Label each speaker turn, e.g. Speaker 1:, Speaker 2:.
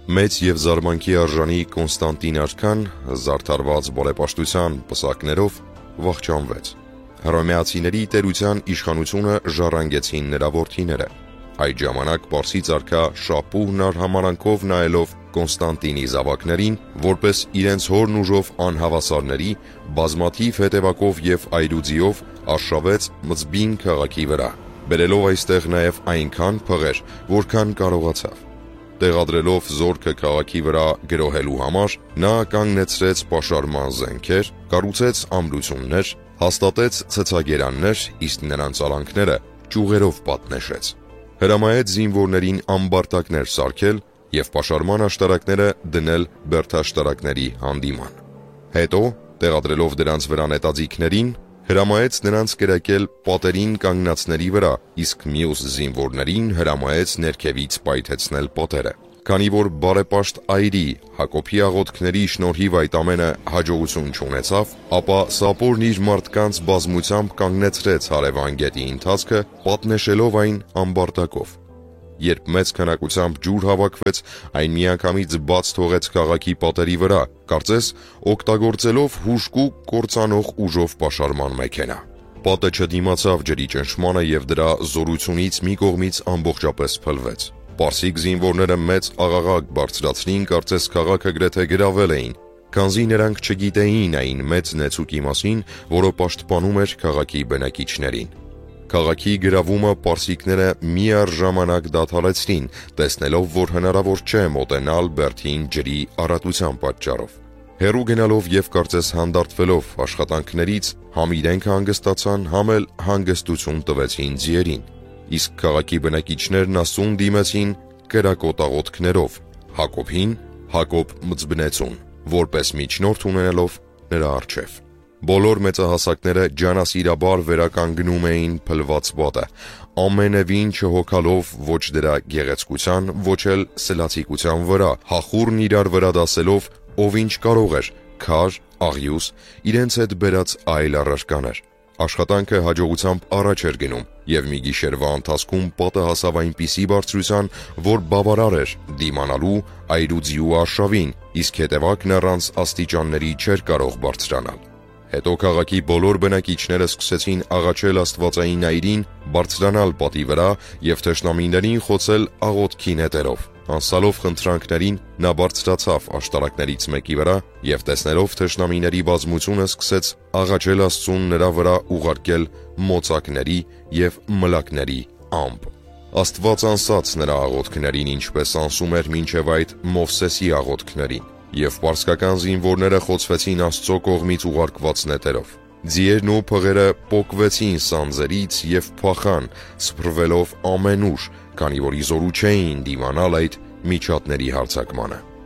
Speaker 1: Մեծ և զարմանքի արժանի Կոնստանտին արքան, զարդարված բարեպաշտության պսակներով, վախճանվեց։ Հռոմեացիների տերության իշխանությունը ժառանգեցին նրա որդիները։ Այդ ժամանակ պարսից արքա Շապուհն արհամարանքով նայելով Կոնստանտինի զավակներին, որպես իրենց հորն ուժով անհավասարների, բազմաթիվ հետևակով և այրուձիով արշավեց Մզբին քաղաքի վրա, բերելով այստեղ նաև այնքան փղեր, որքան կարողացավ։ Տեղադրելով զորքը քաղաքի վրա գրոհելու համար, նա կանգնեցրեց պաշարման զենքեր, կառուցեց ամրություններ, հաստատեց ցցագերաններ, իսկ նրանց արանքները ճյուղերով պատնեշեց։ Հրամայեց զինվորներին ամբարտակներ սարքել և պաշարման աշտարակները դնել բերդաշտարակների հանդիման։ Հետո, տեղադրելով դրանց վրա նետաձիգներին, հրամայեց նրանց կրակել պատերին կանգնածների վրա, իսկ մյուս զինվորներին հրամայեց ներքևից պայթեցնել պատերը։ Քանի որ բարեպաշտ այրի Հակոբի աղոթքների շնորհիվ այդ ամենը հաջողություն չունեցավ, ապա Սապորն իր մարդկանց բազմությամբ կանգնեցրեց հարևան գետի ընթացքը, պատնեշելով այն ամբարտակով։ Երբ մեծ քանակությամբ ջուր հավաքվեց, այն միանգամից բաց թողեց քաղաքի պատերի վրա, կարծես օգտագործելով հուժկու կործանող ուժով պաշարման մեքենա։ Պատը չդիմացավ ջրի ճնշմանը և դրա զորությունից մի կողմից ամբողջապես փլվեց։ Պարսիկ զինվորները մեծ աղաղակ բարձրացրին, կարծես քաղաքը գրեթե գրավել էին, քանզի նրանք չգիտեին այն մեծ նեցուկի մասին, որը պաշտպանում էր քաղաքի բնակիչներին։ Քաղաքի գրավումը պարսիկները միառժամանակ դադարեցրին, տեսնելով, որ հնարավոր չէ մոտենալ բերդին ջրի առատության պատճառով։ Հեռու գնալով և կարծես հանդարտվելով աշխատանքներից, համ իրենք հանգստացան, համ էլ հանգստություն տվեցին ձիերին, իսկ քաղաքի բնակիչներն Աստծուն դիմեցին կրակոտ աղոթքներով, Հակոբին, Հակոբ Մզբնեցուն, որպես միջնորդ ունենալով նրա առջև։ Բոլոր մեծահասակները ջանասիրաբար վերականգնում էին փլված պատը, ամենևին չհոգալով ոչ դրա գեղեցկության, ոչ էլ սլացիկության վրա, հախուռն իրար վրա դասելով, ով ինչ կարող էր, քար, աղյուս, իրենց հետ բերած այլ առարկաներ։ Աշխատանքը հաջողությամբ առաջ էր գնում, և մի գիշերվա ընթացքում պատը հասավ այնպիսի բարձրության, որ բավարար էր դիմանալու այրուձի ու արշավին, իսկ հետևակն առանց աստիճանների չէր կարող բարձրանալ։ Հետո քաղաքի բոլոր բնակիչները սկսեցին աղաչել աստվածային այրին բարձրանալ պատի վրա և թշնամիներին խոցել աղոթքի նետերով։ Անսալով խնդրանքներին, նա բարձրացավ աշտարակներից մեկի վրա և տեսնելով թշնամիների բազմությունը սկսեց աղաչել Աստծուն նրա վրա ուղարկել մոծակների և մլակների ամպ։ Աստված անսաց նրա աղոթքներին, ինչպես անսում էր մինչև այդ Մովսեսի աղոթքներին, և պարսկական զինվորները խոցվեցին Աստծո կողմից ուղարկված նետերով։ Ձիերն ու փղերը պոկվեցին սանձերից և փախան, սփռվելով ամենուր, քանի որ իզորու չէին դիմանալ այդ միջատների հարձակմանը։